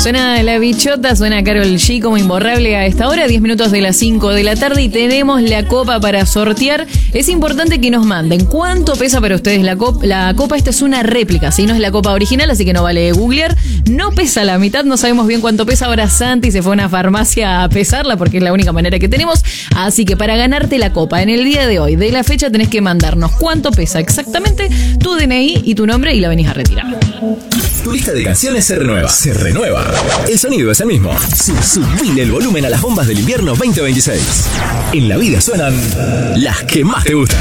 Suena La Bichota, suena Karol G como imborrable a esta hora, 10 minutos de las 5 de la tarde y tenemos la copa para sortear. Es importante que nos manden cuánto pesa para ustedes la copa. Esta es una réplica, ¿sí? No es la copa original, así que no vale googlear. No pesa la mitad, no sabemos bien cuánto pesa. Ahora Santi se fue a una farmacia a pesarla porque es la única manera que tenemos. Así que para ganarte la copa en el día de hoy, de la fecha, tenés que mandarnos cuánto pesa exactamente, tu DNI y tu nombre y la venís a retirar. Tu lista de canciones se renueva. Se renueva. El sonido es el mismo. Subile el volumen a las bombas del invierno 2026. En la vida suenan las que más te gustan.